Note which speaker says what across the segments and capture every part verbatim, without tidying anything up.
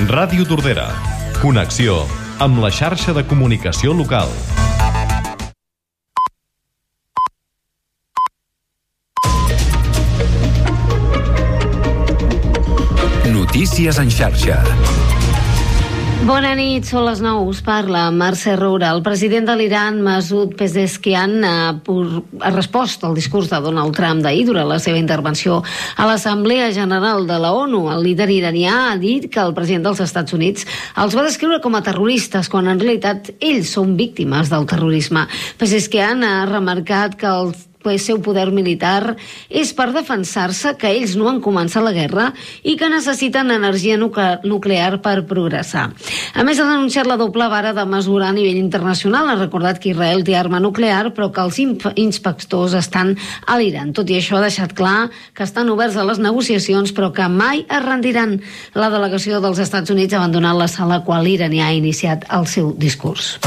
Speaker 1: Ràdio Tordera. Connexió amb la xarxa de comunicació local.
Speaker 2: Notícies en xarxa.
Speaker 3: Bona nit, són les nou, us parla Mercè Roura. El president de l'Iran, Masoud Pezeshkian, ha, ha respost al discurs de Donald Trump d'ahir durant la seva intervenció a l'Assemblea General de la ONU. El líder iranià ha dit que el president dels Estats Units els va descriure com a terroristes, quan en realitat ells són víctimes del terrorisme. Pezeshkian ha remarcat que el el seu poder militar és per defensar-se, que ells no han començat la guerra i que necessiten energia nuclear per progressar. A més, ha denunciat la doble vara de mesurar a nivell internacional. Ha recordat que Israel té arma nuclear, però que els inspectors estan a l'Iran. Tot i això, ha deixat clar que estan oberts a les negociacions, però que mai es rendiran. La delegació dels Estats Units ha abandonat la sala quan l'iranià ha iniciat el seu discurs.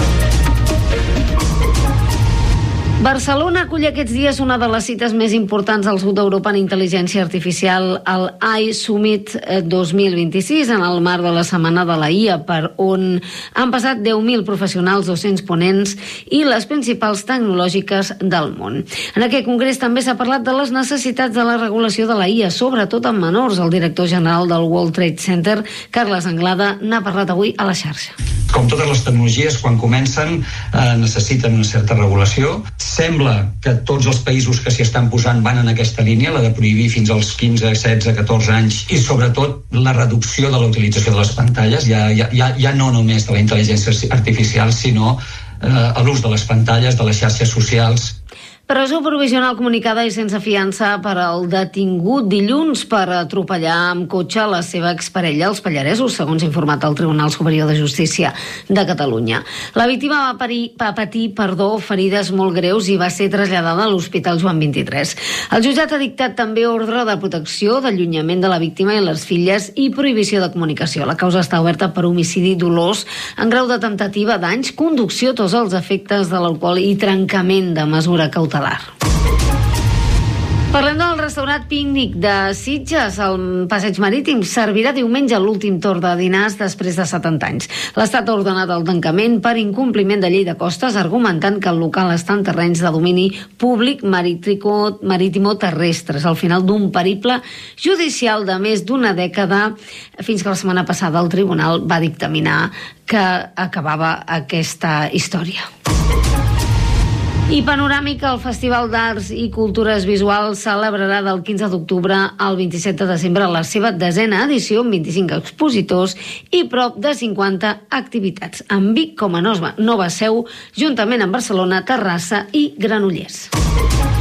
Speaker 3: Barcelona acull aquests dies una de les cites més importants al sud d'Europa en intel·ligència artificial, el A I Summit dos mil vint-i-sis, en el marc de la Setmana de la I A, per on han passat deu mil professionals, dos-cents ponents i les principals tecnològiques del món. En aquest congrés també s'ha parlat de les necessitats de la regulació de la I A, sobretot en menors. El director general del World Trade Center, Carles Anglada, n'ha parlat avui a la xarxa.
Speaker 4: Com totes les tecnologies, quan comencen eh, necessiten una certa regulació. Sembla que tots els països que s'hi estan posant van en aquesta línia, la de prohibir fins als quinze, setze, catorze anys, i sobretot la reducció de la utilització de les pantalles, ja, ja, ja, ja no només de la intel·ligència artificial, sinó eh, a l'ús de les pantalles, de les xarxes socials.
Speaker 3: Presó provisional comunicada i sense fiança per al detingut dilluns per atropellar amb cotxe la seva exparella als Pallaresos, segons ha informat el Tribunal Superior de Justícia de Catalunya. La víctima va, parir, va patir perdó, ferides molt greus i va ser traslladada a l'Hospital Joan vint-i-tres. El jutjat ha dictat també ordre de protecció, d'allunyament de la víctima i les filles i prohibició de comunicació. La causa està oberta per homicidi dolós en grau de temptativa, danys, conducció, tos als efectes de l'alcohol i trencament de mesura cautelar. Parlem del restaurant Pícnic de Sitges. El Passeig Marítim servirà diumenge l'últim torn de dinars després de setanta anys. L'Estat ha ordenat el tancament per incompliment de llei de costes, argumentant que el local està en terrenys de domini públic marítimo-terrestres, al final d'un periple judicial de més d'una dècada, fins que la setmana passada el tribunal va dictaminar que acabava aquesta història. I panoràmica, el Festival d'Arts i Cultures Visuals celebrarà del quinze d'octubre al vint-i-set de desembre la seva desena edició amb vint-i-cinc expositors i prop de cinquanta activitats, amb Vic com a nova seu, juntament amb Barcelona, Terrassa i Granollers.